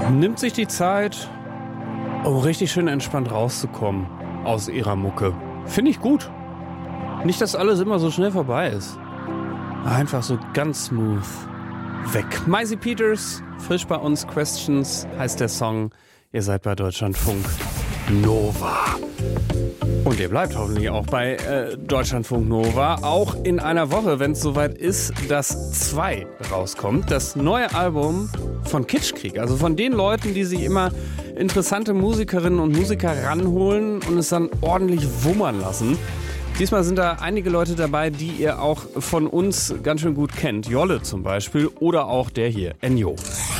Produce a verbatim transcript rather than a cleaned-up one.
nimmt sich die Zeit, um richtig schön entspannt rauszukommen aus ihrer Mucke. Finde ich gut. Nicht, dass alles immer so schnell vorbei ist. Einfach so ganz smooth weg. Maisie Peters, frisch bei uns, Questions heißt der Song. Ihr seid bei Deutschlandfunk Nova. Und ihr bleibt hoffentlich auch bei äh, Deutschlandfunk Nova. Auch in einer Woche, wenn es soweit ist, dass zwei rauskommt. Das neue Album von Kitschkrieg. Also von den Leuten, die sich immer interessante Musikerinnen und Musiker ranholen und es dann ordentlich wummern lassen. Diesmal sind da einige Leute dabei, die ihr auch von uns ganz schön gut kennt. Jolle zum Beispiel oder auch der hier, Enjo.